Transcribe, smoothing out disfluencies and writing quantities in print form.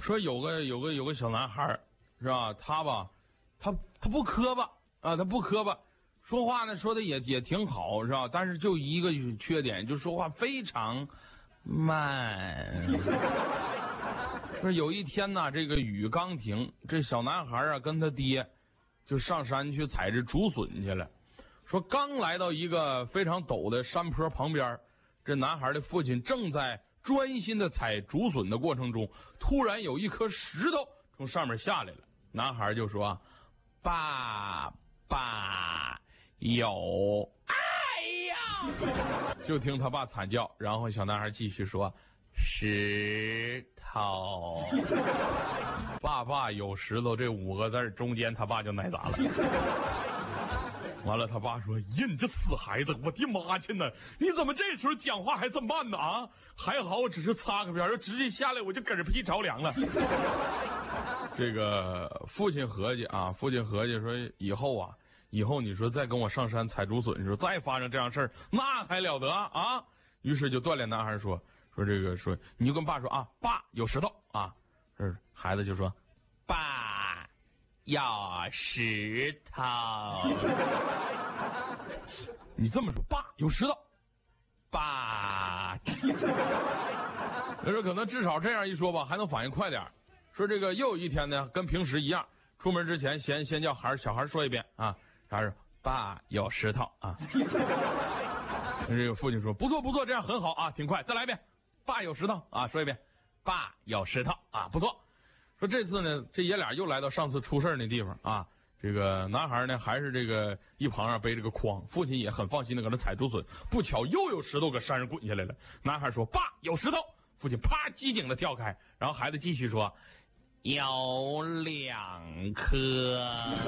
说有个小男孩是吧？他不磕巴啊，他不磕巴，说话呢说的也挺好是吧？但是就一个缺点，就说话非常慢。说有一天呢，这个雨刚停，这小男孩啊跟他爹就上山去采这竹笋去了。说刚来到一个非常陡的山坡旁边，这男孩的父亲正在专心的采竹笋的过程中，突然有一颗石头从上面下来了。男孩就说：“爸，有。”哎呀！就听他爸惨叫，然后小男孩继续说：“石头。”爸有石头这5个字中间他爸就挨砸了。完了，他爸说：“呀，你这死孩子，我的妈去呢！你怎么这时候讲话还这么慢呢？啊，还好我只是擦个边，要直接下来我就嗝屁着凉了。”这个父亲合计说，以后你说再跟我上山采竹笋的时候，再发生这样事儿，那还了得啊！于是就锻炼男孩说你就跟爸说啊，爸有石头啊。孩子就说：“爸有石头。”你这么说，爸有石头，爸。他说可能至少这样一说吧，还能反应快点。说这个又有一天呢，跟平时一样，出门之前先叫小孩说一遍啊，然后说爸有石头啊。这个父亲说不错，这样很好啊，挺快，再来一遍，爸有石头啊，说一遍，爸有石头啊，不错。说这次呢，这爷俩又来到上次出事那地方啊。这个男孩呢，还是这个一旁啊背着个筐，父亲也很放心的搁那采竹笋，不巧又有石头搁山上滚下来了。男孩说：“爸有石头。”父亲啪机警的跳开，然后孩子继续说：“有2颗。”